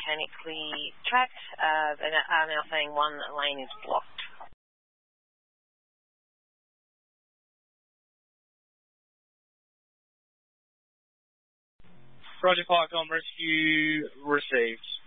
mechanically tracked. They are now saying one lane is blocked. Roger, Fire Comm Rescue received.